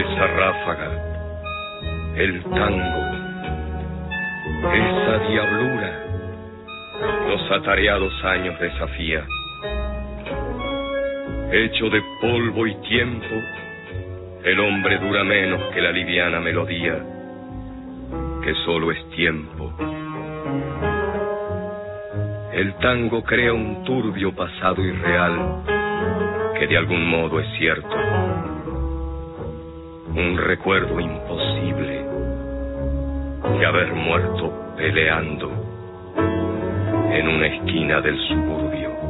Esa ráfaga, el tango, esa diablura, los atareados años desafía. Hecho de polvo y tiempo, el hombre dura menos que la liviana melodía, que solo es tiempo. El tango crea un turbio pasado irreal, que de algún modo es cierto. Un recuerdo imposible de haber muerto peleando en una esquina del suburbio.